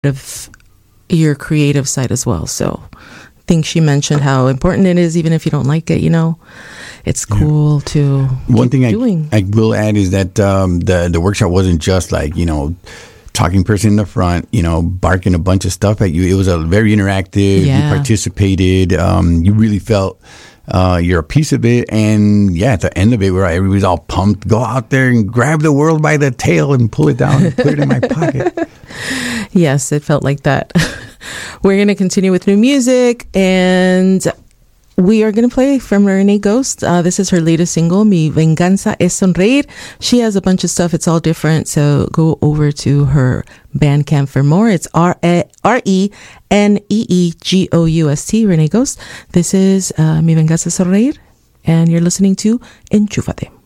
of your creative side as well. So I think she mentioned how important it is, even if you don't like it, it's cool to one thing doing. I will add is that the workshop wasn't just like, talking person in the front, barking a bunch of stuff at you. It was a very interactive. Yeah. You participated. You really felt you're a piece of it. And yeah, at the end of it, where everybody's all pumped, go out there and grab the world by the tail and pull it down and put it in my pocket. Yes, it felt like that. We're going to continue with new music, and we are going to play from Renee Ghost. This is her latest single, Mi Venganza es Sonreír. She has a bunch of stuff. It's all different. So go over to her Bandcamp for more. It's RENEEGOUST, Renee Ghost. This is Mi Venganza es Sonreír, and you're listening to Enchúfate.